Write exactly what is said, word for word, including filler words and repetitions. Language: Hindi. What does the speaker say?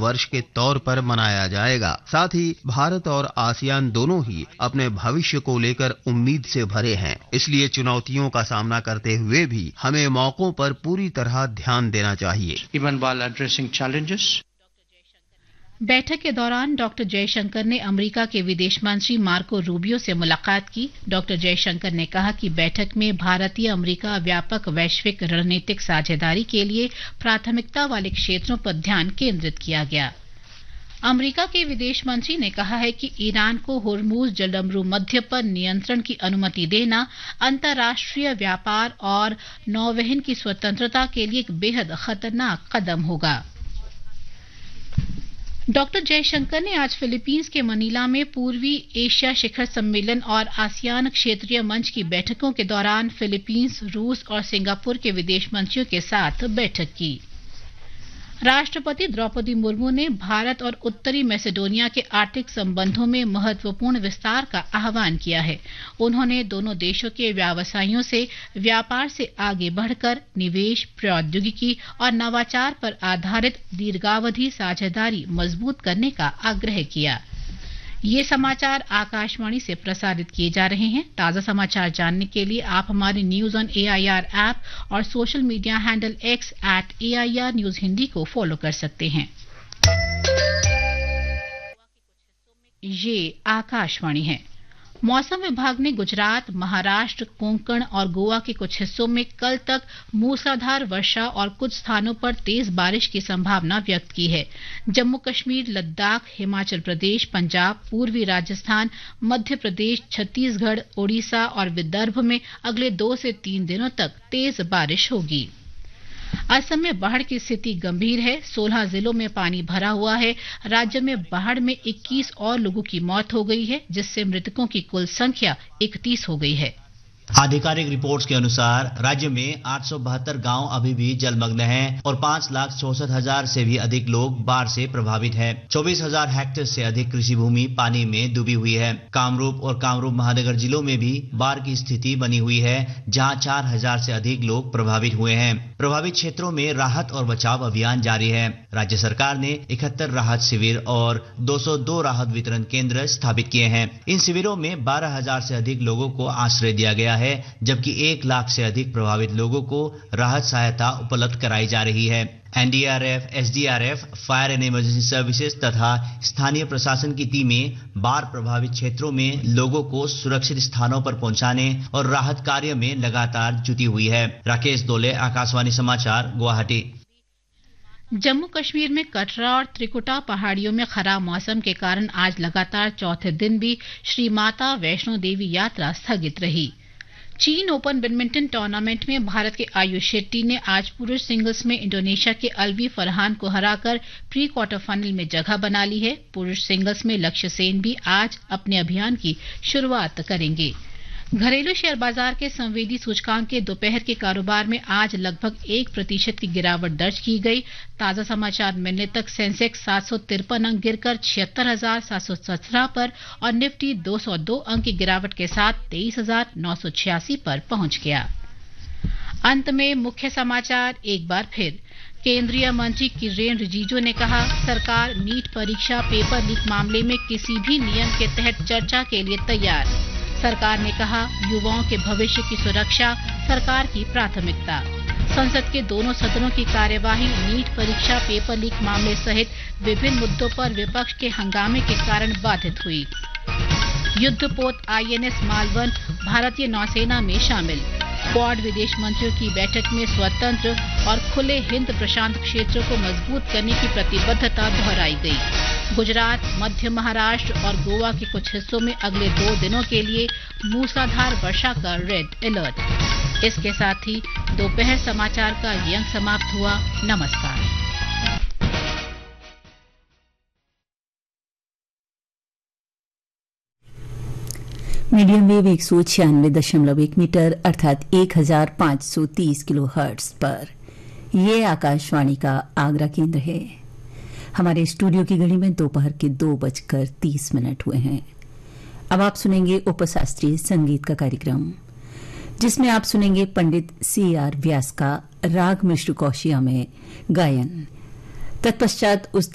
वर्ष के तौर पर मनाया जाएगा। साथ ही भारत और आसियान दोनों ही अपने भविष्य को लेकर उम्मीद से भरे हैं, इसलिए चुनौतियों का सामना करते हुए भी हमें मौकों पर पूरी तरह ध्यान देना चाहिए। Even while addressing challenges. बैठक के दौरान डॉक्टर जयशंकर ने अमेरिका के विदेश मंत्री मार्को रूबियो से मुलाकात की। डॉक्टर जयशंकर ने कहा कि बैठक में भारतीय अमेरिका व्यापक वैश्विक रणनीतिक साझेदारी के लिए प्राथमिकता वाले क्षेत्रों पर ध्यान केंद्रित किया गया। अमेरिका के विदेश मंत्री ने कहा है कि ईरान को होर्मुज जलमरू मध्य पर नियंत्रण की अनुमति देना अंतर्राष्ट्रीय व्यापार और नौवहन की स्वतंत्रता के लिए एक बेहद खतरनाक कदम होगा। डॉक्टर जयशंकर ने आज फिलीपींस के मनीला में पूर्वी एशिया शिखर सम्मेलन और आसियान क्षेत्रीय मंच की बैठकों के दौरान फिलीपींस, रूस और सिंगापुर के विदेश मंत्रियों के साथ बैठक की। राष्ट्रपति द्रौपदी मुर्मू ने भारत और उत्तरी मैसेडोनिया के आर्थिक संबंधों में महत्वपूर्ण विस्तार का आह्वान किया है। उन्होंने दोनों देशों के व्यवसायियों से व्यापार से आगे बढ़कर निवेश, प्रौद्योगिकी और नवाचार पर आधारित दीर्घावधि साझेदारी मजबूत करने का आग्रह किया। ये समाचार आकाशवाणी से प्रसारित किए जा रहे हैं। ताजा समाचार जानने के लिए आप हमारे न्यूज ऑन एआईआर ऐप और social media handle x eight AIR news Hindi को फॉलो कर सकते हैं। ये आकाशवाणी है। मौसम विभाग ने गुजरात, महाराष्ट्र, कोंकण और गोवा के कुछ हिस्सों में कल तक मूसलाधार वर्षा और कुछ स्थानों पर तेज बारिश की संभावना व्यक्त की है। जम्मू कश्मीर, लद्दाख, हिमाचल प्रदेश, पंजाब, पूर्वी राजस्थान, मध्य प्रदेश, छत्तीसगढ़, ओडिशा और विदर्भ में अगले दो से तीन दिनों तक तेज बारिश होगी। असम में बाढ़ की स्थिति गंभीर है। सोलह जिलों में पानी भरा हुआ है। राज्य में बाढ़ में इक्कीस और लोगों की मौत हो गई है, जिससे मृतकों की कुल संख्या इकतीस हो गई है। आधिकारिक रिपोर्ट्स के अनुसार राज्य में आठ सौ बहत्तर गांव अभी भी जलमग्न हैं और पाँच लाख चौसठ हजार से भी अधिक लोग बाढ़ से प्रभावित हैं। चौबीस हजार हेक्टेयर से अधिक कृषि भूमि पानी में डूबी हुई है। कामरूप और कामरूप महानगर जिलों में भी बाढ़ की स्थिति बनी हुई है, जहां चार हजार से अधिक लोग प्रभावित हुए हैं। प्रभावित क्षेत्रों में राहत और बचाव अभियान जारी है। राज्य सरकार ने इकहत्तर राहत शिविर और दो सौ दो राहत वितरण केंद्र स्थापित किए हैं। इन शिविरों में बारह हजार से अधिक लोगों को आश्रय दिया गया है, जबकि एक लाख से अधिक प्रभावित लोगों को राहत सहायता उपलब्ध कराई जा रही है। NDRF, SDRF, fire and emergency services तथा स्थानीय प्रशासन की टीमें बाढ़ प्रभावित क्षेत्रों में लोगों को सुरक्षित स्थानों पर पहुंचाने और राहत कार्य में लगातार जुटी हुई है। राकेश दोले, आकाशवाणी समाचार, गुवाहाटी। जम्मू कश्मीर में कटरा और त्रिकुटा पहाड़ियों में खराब मौसम के कारण आज लगातार चौथे दिन भी श्री माता वैष्णो देवी यात्रा स्थगित रही। चीन ओपन बैडमिंटन टूर्नामेंट में भारत के आयुष शेट्टी ने आज पुरुष सिंगल्स में इंडोनेशिया के अलवी फरहान को हराकर प्री क्वार्टर फाइनल में जगह बना ली है। पुरुष सिंगल्स में लक्ष्य सेन भी आज अपने अभियान की शुरुआत करेंगे। घरेलू शेयर बाजार के संवेदी सूचकांक के दोपहर के कारोबार में आज लगभग एक प्रतिशत की गिरावट दर्ज की गई। ताजा समाचार मिलने तक सेंसेक्स सात सौ तिरपन अंक गिरकर छिहत्तर हजार सात सौ सत्रह पर और निफ्टी दो सौ दो अंक की गिरावट के साथ तेईस हजार नौ सौ छियासी पर पहुंच गया। अंत में मुख्य समाचार एक बार फिर। केंद्रीय मंत्री किरेन रिजिजू ने कहा, सरकार नीट परीक्षा पेपर लीक मामले में किसी भी नियम के तहत चर्चा के लिए तैयार। सरकार ने कहा, युवाओं के भविष्य की सुरक्षा सरकार की प्राथमिकता। संसद के दोनों सदनों की कार्यवाही नीट परीक्षा पेपर लीक मामले सहित विभिन्न मुद्दों पर विपक्ष के हंगामे के कारण बाधित हुई। युद्धपोत आईएनएस मालवन भारतीय नौसेना में शामिल। क्वाड विदेश मंत्रियों की बैठक में स्वतंत्र और खुले हिंद प्रशांत क्षेत्र को मजबूत करने की प्रतिबद्धता दोहराई गई। गुजरात, मध्य महाराष्ट्र और गोवा के कुछ हिस्सों में अगले दो दिनों के लिए मूसलाधार वर्षा का रेड अलर्ट। इसके साथ ही दोपहर समाचार का ये अंक समाप्त हुआ। नमस्कार। मीडियम वेव एक सौ छियानवे दशमलव एक मीटर अर्थात एक हजार पांच सौ तीस किलो हर्ट्ज पर ये आकाशवाणी का आगरा केंद्र है। हमारे स्टूडियो की घड़ी में दोपहर के दो बजकर तीस मिनट हुए हैं। अब आप सुनेंगे उपशास्त्रीय संगीत का कार्यक्रम, जिसमें आप सुनेंगे पंडित सी आर व्यास का राग मिश्र कौशिया में गायन। तत्पश्चात उस